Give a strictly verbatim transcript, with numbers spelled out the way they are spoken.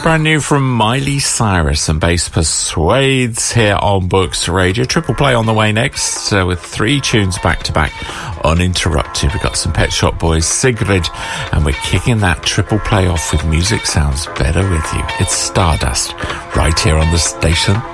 brand new from Miley Cyrus and Bass Persuades here on Books Radio. Triple play on the way next uh, with three tunes back to back uninterrupted. We've got some Pet Shop Boys, Sigrid, and we're kicking that triple play off with Music Sounds Better With You. It's Stardust right here on the station